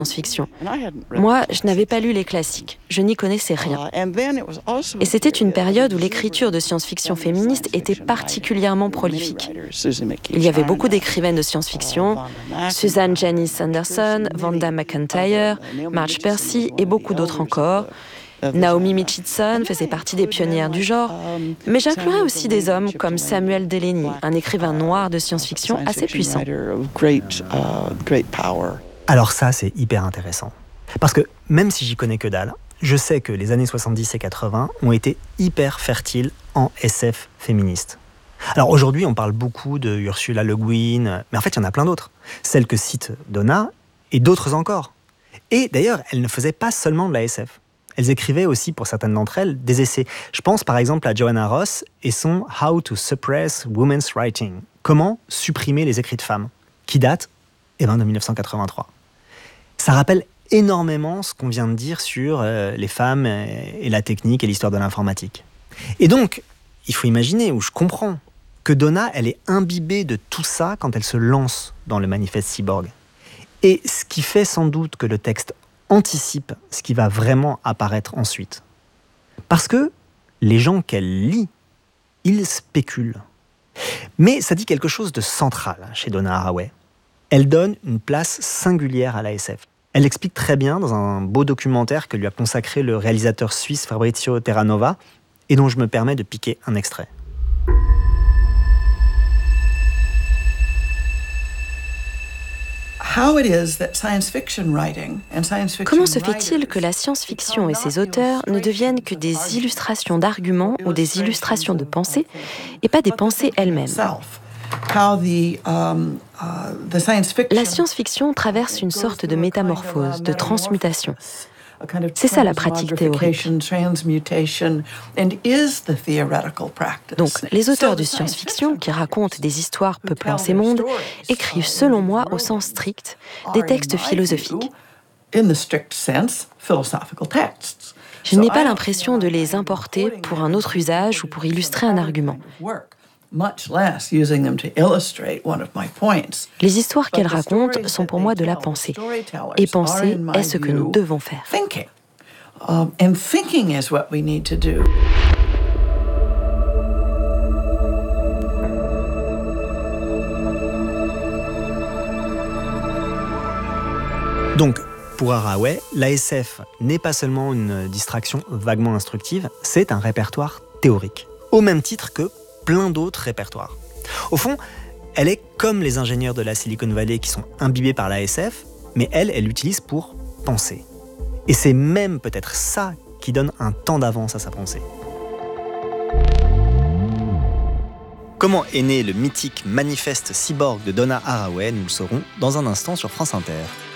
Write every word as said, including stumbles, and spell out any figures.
science-fiction. Moi, je n'avais pas lu les classiques, je n'y connaissais rien. Et c'était une période où l'écriture de science-fiction féministe était particulièrement prolifique. Il y avait beaucoup d'écrivaines de science-fiction, Susan Janice Anderson, Vanda McIntyre, Marge Percy et beaucoup d'autres encore. Naomi Mitchison faisait partie des pionnières du genre, mais j'inclurais aussi des hommes comme Samuel Delany, un écrivain noir de science-fiction assez puissant. Alors ça, c'est hyper intéressant. Parce que même si j'y connais que dalle, je sais que les années soixante-dix et quatre-vingts ont été hyper fertiles en S F féministe. Alors aujourd'hui, on parle beaucoup de Ursula Le Guin, mais en fait, il y en a plein d'autres. Celles que cite Donna, et d'autres encore. Et d'ailleurs, elles ne faisaient pas seulement de la S F. Elles écrivaient aussi, pour certaines d'entre elles, des essais. Je pense par exemple à Joanna Ross et son « How to Suppress Women's Writing ». Comment supprimer les écrits de femmes, qui date eh ben, de dix-neuf cent quatre-vingt-trois. Ça rappelle énormément ce qu'on vient de dire sur euh, les femmes et la technique et l'histoire de l'informatique. Et donc, il faut imaginer, ou je comprends, que Donna, elle est imbibée de tout ça quand elle se lance dans le manifeste cyborg. Et ce qui fait sans doute que le texte anticipe ce qui va vraiment apparaître ensuite. Parce que les gens qu'elle lit, ils spéculent. Mais ça dit quelque chose de central chez Donna Haraway. Elle donne une place singulière à la S F. Elle l'explique très bien dans un beau documentaire que lui a consacré le réalisateur suisse Fabrizio Terranova et dont je me permets de piquer un extrait. Comment se fait-il que la science-fiction et ses auteurs ne deviennent que des illustrations d'arguments ou des illustrations de pensées, et pas des pensées elles-mêmes ? La science-fiction traverse une sorte de métamorphose, de transmutation. C'est ça la pratique théorique. Donc, les auteurs de science-fiction qui racontent des histoires peuplant ces mondes écrivent, selon moi, au sens strict, des textes philosophiques. Je n'ai pas l'impression de les importer pour un autre usage ou pour illustrer un argument. Les histoires qu'elles racontent sont pour moi de la pensée. Et penser est ce que nous devons faire. Donc, pour Haraway, la S F n'est pas seulement une distraction vaguement instructive, c'est un répertoire théorique. Au même titre que plein d'autres répertoires. Au fond, elle est comme les ingénieurs de la Silicon Valley qui sont imbibés par la S F, mais elle, elle l'utilise pour penser. Et c'est même peut-être ça qui donne un temps d'avance à sa pensée. Comment est né le mythique manifeste cyborg de Donna Haraway, nous le saurons dans un instant sur France Inter.